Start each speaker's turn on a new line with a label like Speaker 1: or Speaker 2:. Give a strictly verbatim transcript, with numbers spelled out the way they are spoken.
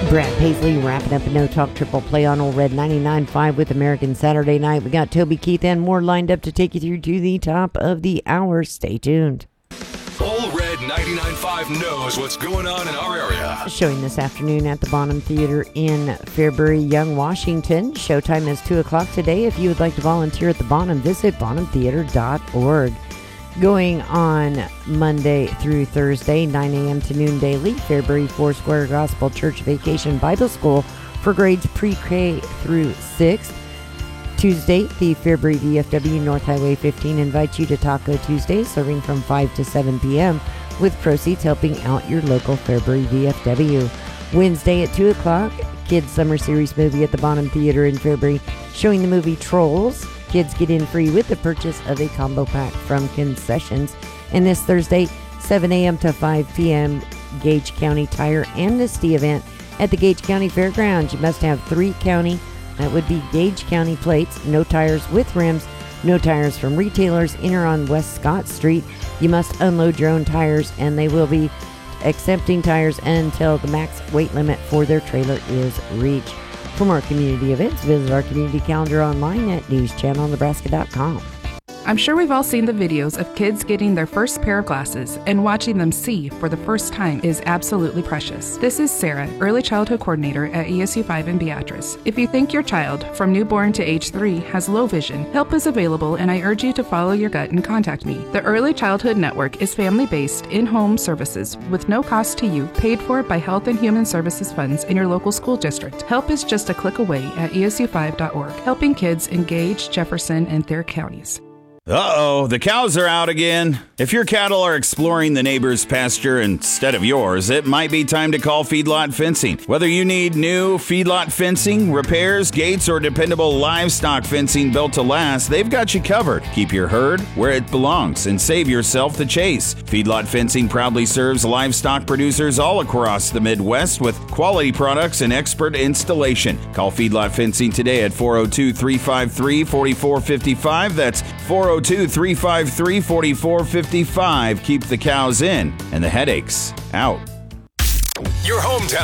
Speaker 1: Brad Paisley wrapping up a No Talk Triple Play on Old Red ninety-nine point five with American Saturday Night. We got Toby Keith and more lined up to take you through to the top of the hour. Stay tuned.
Speaker 2: Old Red ninety-nine point five knows what's going on in our area.
Speaker 1: Showing this afternoon at the Bonham Theater in Fairbury, Young, Washington. Showtime is two o'clock today. If you would like to volunteer at the Bonham, visit bonham theater dot org. Going on Monday through Thursday, nine a.m. to noon daily, Fairbury Foursquare Gospel Church Vacation Bible School for grades pre-K through sixth. Tuesday, the Fairbury V F W North Highway fifteen invites you to Taco Tuesday, serving from five to seven p.m., with proceeds helping out your local Fairbury V F W. Wednesday at two o'clock, Kids Summer Series movie at the Bonham Theater in Fairbury, showing the movie Trolls. Kids get in free with the purchase of a combo pack from concessions. And this Thursday, seven a.m. to five p.m., Gage County Tire Amnesty event at the Gage County Fairgrounds. You must have three county, that would be Gage County plates, no tires with rims, no tires from retailers in or on West Scott Street. You must unload your own tires, and they will be accepting tires until the max weight limit for their trailer is reached. For more community events, visit our community calendar online at news channel nebraska dot com.
Speaker 3: I'm sure we've all seen the videos of kids getting their first pair of glasses, and watching them see for the first time is absolutely precious. This is Sarah, Early Childhood Coordinator at E S U five in Beatrice. If you think your child, from newborn to age three, has low vision, help is available, and I urge you to follow your gut and contact me. The Early Childhood Network is family-based, in-home services with no cost to you, paid for by Health and Human Services funds in your local school district. Help is just a click away at E S U five dot org, helping kids in Gage, Jefferson, and Thayer counties.
Speaker 4: Uh-oh, the cows are out again. If your cattle are exploring the neighbor's pasture instead of yours, it might be time to call Feedlot Fencing. Whether you need new feedlot fencing, repairs, gates, or dependable livestock fencing built to last, they've got you covered. Keep your herd where it belongs and save yourself the chase. Feedlot Fencing proudly serves livestock producers all across the Midwest with quality products and expert installation. Call Feedlot Fencing today at four oh two, three five three, four four five five. That's four oh two, three five three, four four five five. Keep the cows in and the headaches out.
Speaker 2: Your hometown